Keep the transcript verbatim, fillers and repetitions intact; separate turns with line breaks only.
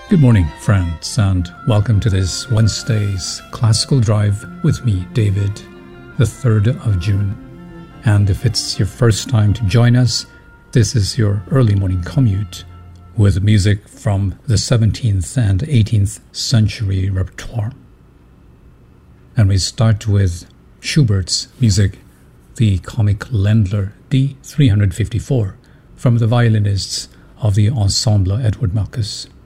Good morning, friends, and welcome to this Wednesday's Classical Drive with me, David, the third of June. And if it's your first time to join us, this is your early morning commute with music from the seventeenth and eighteenth century repertoire. And we start with Schubert's music, the comic Ländler D three fifty-four, from the violinists of the Ensemble Edward Marcus.